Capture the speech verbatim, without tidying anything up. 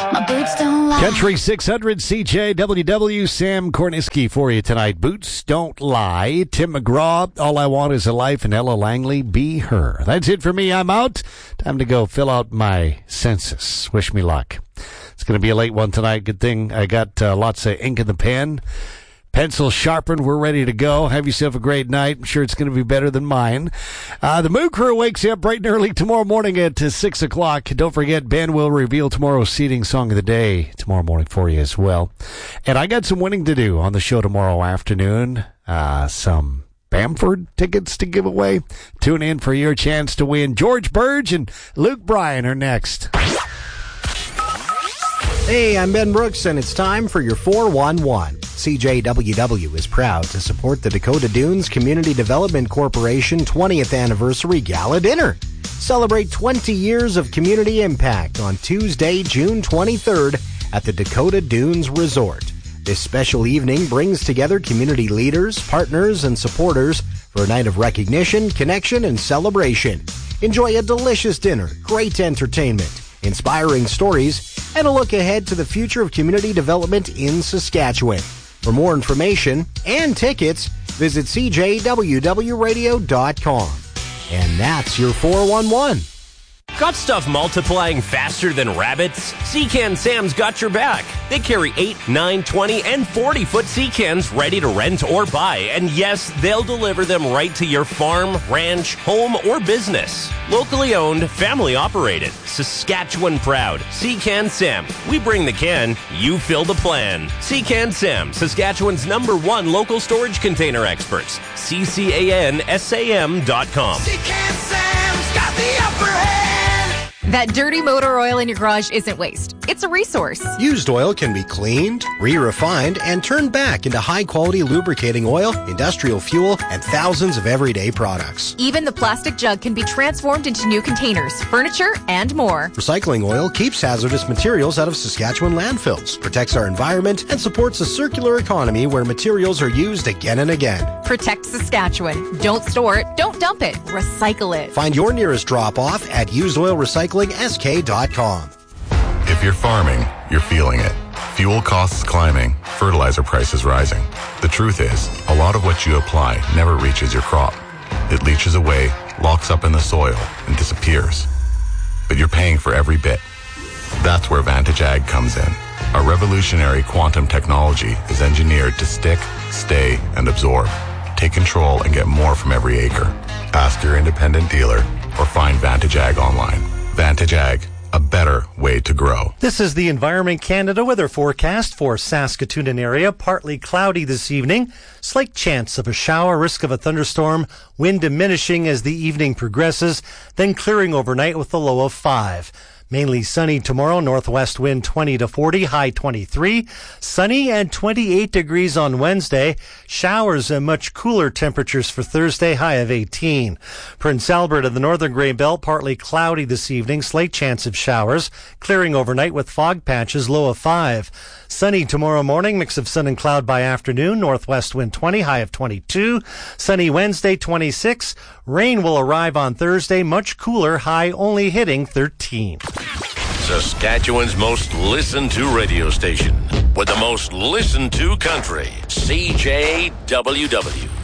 My boots don't lie. Country six hundred C J W W, Sam Korniski for you tonight. Boots Don't Lie. Tim McGraw, All I Want Is a Life, and Ella Langley, Be Her. That's it for me. I'm out. Time to go fill out my census. Wish me luck. It's going to be a late one tonight. Good thing I got uh, lots of ink in the pen. Pencil sharpened. We're ready to go. Have yourself a great night. I'm sure it's going to be better than mine. Uh, the Moo Crew wakes you up bright and early tomorrow morning at uh, six o'clock. Don't forget, Ben will reveal tomorrow's seating song of the day tomorrow morning for you as well. And I got some winning to do on the show tomorrow afternoon. Uh, some Bamford tickets to give away. Tune in for your chance to win. George Burge and Luke Bryan are next. Hey, I'm Ben Brooks, and it's time for your four one one. C J W W is proud to support the Dakota Dunes Community Development Corporation twentieth Anniversary Gala Dinner. Celebrate twenty years of community impact on Tuesday, June twenty-third at the Dakota Dunes Resort. This special evening brings together community leaders, partners, and supporters for a night of recognition, connection, and celebration. Enjoy a delicious dinner, great entertainment, inspiring stories, and a look ahead to the future of community development in Saskatchewan. For more information and tickets, visit c j w w radio dot com. And that's your four one one. Got stuff multiplying faster than rabbits? Seacan Sam's got your back. They carry eight, nine, twenty, and forty-foot Seacans ready to rent or buy. And yes, they'll deliver them right to your farm, ranch, home, or business. Locally owned, family operated, Saskatchewan proud. Seacan Sam. We bring the can, you fill the plan. Seacan Sam, Saskatchewan's number one local storage container experts. C C A N S A M dot com. Seacan Sam's got the upper hand. That dirty motor oil in your garage isn't waste. It's a resource. Used oil can be cleaned, re-refined, and turned back into high-quality lubricating oil, industrial fuel, and thousands of everyday products. Even the plastic jug can be transformed into new containers, furniture, and more. Recycling oil keeps hazardous materials out of Saskatchewan landfills, protects our environment, and supports a circular economy where materials are used again and again. Protect Saskatchewan. Don't store it. Don't dump it. Recycle it. Find your nearest drop-off at used oil recycling s k dot com. If you're farming, you're feeling it. Fuel costs climbing, fertilizer prices rising. The truth is, a lot of what you apply never reaches your crop. It leaches away, locks up in the soil, and disappears. But you're paying for every bit. That's where Vantage Ag comes in. Our revolutionary quantum technology is engineered to stick, stay, and absorb. Take control and get more from every acre. Ask your independent dealer or find Vantage Ag online. Vantage Ag, a better way to grow. This is the Environment Canada weather forecast for Saskatoon and area. Partly cloudy this evening. Slight chance of a shower, risk of a thunderstorm. Wind diminishing as the evening progresses, then clearing overnight with a low of five. Mainly sunny tomorrow, northwest wind twenty to forty, high twenty-three. Sunny and twenty-eight degrees on Wednesday. Showers and much cooler temperatures for Thursday, high of eighteen. Prince Albert and the northern Grey Belt, partly cloudy this evening, slight chance of showers. Clearing overnight with fog patches, low of five. Sunny tomorrow morning, mix of sun and cloud by afternoon, northwest wind twenty, high of twenty-two. Sunny Wednesday, twenty-six. Rain will arrive on Thursday, much cooler, high only hitting thirteen. Saskatchewan's most listened to radio station with the most listened to country, C J W W.